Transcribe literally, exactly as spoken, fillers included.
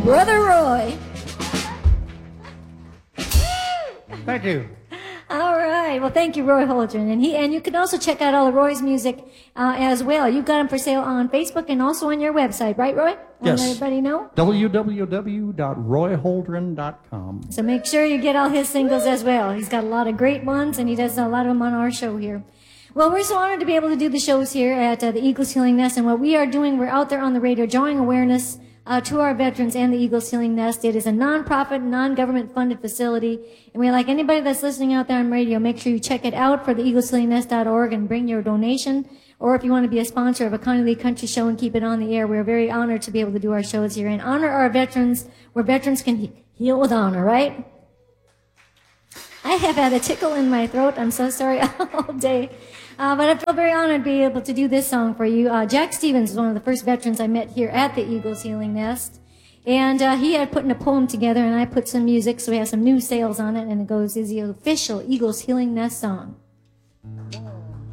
Brother Roy. Thank you. All right. Well, thank you, Roy Holdren. And he and you can also check out all of Roy's music uh, as well. You've got him for sale on Facebook and also on your website, right, Roy? Yes. Let everybody know. w w w dot roy holdren dot com. So make sure you get all his singles as well. He's got a lot of great ones, and he does a lot of them on our show here. Well, we're so honored to be able to do the shows here at uh, the Eagles Healing Nest. And what we are doing, we're out there on the radio drawing awareness Uh, to our veterans and the Eagles Healing Nest. It is a non-profit, non-government funded facility. And we like anybody that's listening out there on radio, make sure you check it out for the eagles healing nest dot org and bring your donation. Or if you want to be a sponsor of a Connie Lee Country show and keep it on the air, we're very honored to be able to do our shows here and honor our veterans where veterans can he- heal with honor, right? I have had a tickle in my throat. I'm so sorry all day. Uh, but I feel very honored to be able to do this song for you. Uh, Jack Stevens is one of the first veterans I met here at the Eagles Healing Nest. And uh, he had put a poem together, and I put some music, so we have some new sales on it, and it goes, is the official Eagles Healing Nest song.